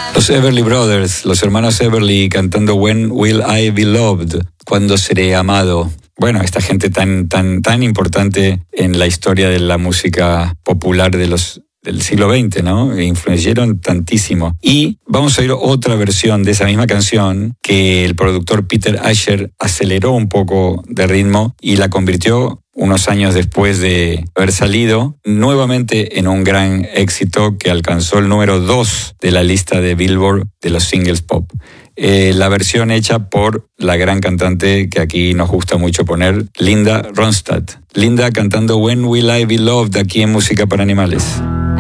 Los Everly Brothers, los hermanos Everly cantando When Will I Be Loved? ¿Cuándo seré amado? Bueno, esta gente tan importante en la historia de la música popular del siglo XX, ¿no? Influyeron tantísimo. Y vamos a oír otra versión de esa misma canción que el productor Peter Asher aceleró un poco de ritmo y la convirtió unos años después de haber salido nuevamente en un gran éxito que alcanzó el número 2 de la lista de Billboard de los singles pop. La versión hecha por la gran cantante que aquí nos gusta mucho poner, Linda Ronstadt. Linda cantando When Will I Be Loved aquí en Música para Animales.